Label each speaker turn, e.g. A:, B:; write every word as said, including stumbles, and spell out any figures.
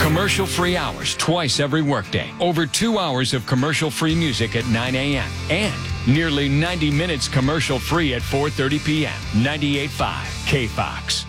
A: Commercial-free hours twice every workday. Over two hours of commercial-free music at nine a.m. And nearly ninety minutes commercial-free at four thirty p.m. ninety-eight point five K Fox.